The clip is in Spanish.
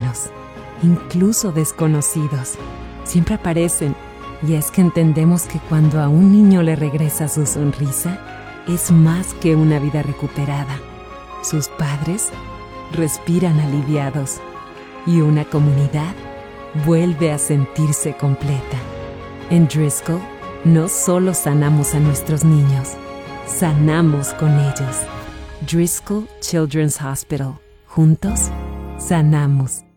humanos, incluso desconocidos. Siempre aparecen, y es que entendemos que cuando a un niño le regresa su sonrisa, es más que una vida recuperada. Sus padres respiran aliviados y una comunidad vuelve a sentirse completa. En Driscoll, no solo sanamos a nuestros niños, sanamos con ellos. Driscoll Children's Hospital. Juntos, sanamos.